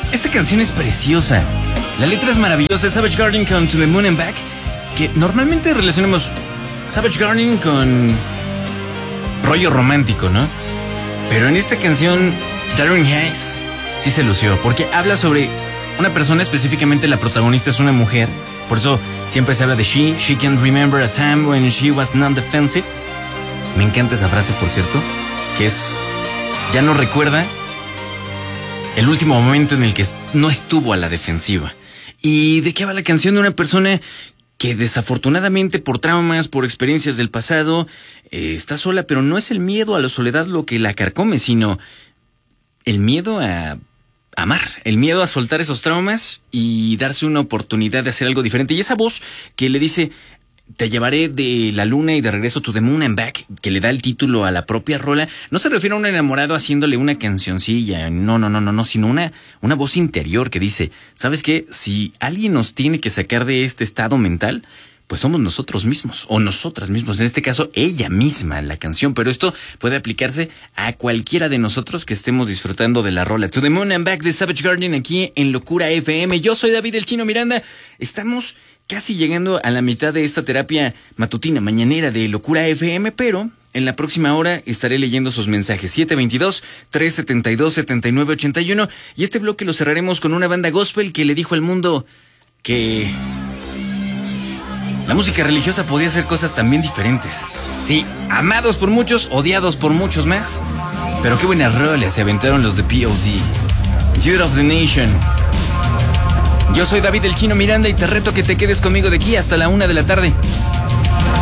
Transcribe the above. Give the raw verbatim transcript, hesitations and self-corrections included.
Esta canción es preciosa. La letra es maravillosa. Savage Garden con To the Moon and Back. Que normalmente relacionamos Savage Garden con rollo romántico, ¿no? Pero en esta canción, Darren Hayes sí se lució. Porque habla sobre una persona, específicamente la protagonista es una mujer. Por eso siempre se habla de she. She can remember a time when she was non-defensive. Me encanta esa frase, por cierto. Que es, ya no recuerda el último momento en el que no estuvo a la defensiva. ¿Y de qué va la canción? De una persona que desafortunadamente por traumas, por experiencias del pasado, eh, está sola, pero no es el miedo a la soledad lo que la carcome, sino el miedo a amar, el miedo a soltar esos traumas y darse una oportunidad de hacer algo diferente. Y esa voz que le dice, te llevaré de la luna y de regreso to the moon and back, que le da el título a la propia rola, no se refiere a un enamorado haciéndole una cancioncilla, no, no, no, no, no, sino una, una voz interior que dice, ¿sabes qué? Si alguien nos tiene que sacar de este estado mental, pues somos nosotros mismos, o nosotras mismos, en este caso, ella misma, la canción, pero esto puede aplicarse a cualquiera de nosotros que estemos disfrutando de la rola. To the Moon and Back de Savage Garden aquí en Locura F M. Yo soy David el Chino Miranda, estamos casi llegando a la mitad de esta terapia matutina, mañanera de Locura F M, pero en la próxima hora estaré leyendo sus mensajes. siete dos dos, tres siete dos, siete nueve ocho uno. Y este bloque lo cerraremos con una banda gospel que le dijo al mundo que la música religiosa podía hacer cosas también diferentes. Sí, amados por muchos, odiados por muchos más. Pero qué buenas rolas se aventaron los de P O D. Youth of the Nation. Yo soy David el Chino Miranda y te reto que te quedes conmigo de aquí hasta la una de la tarde.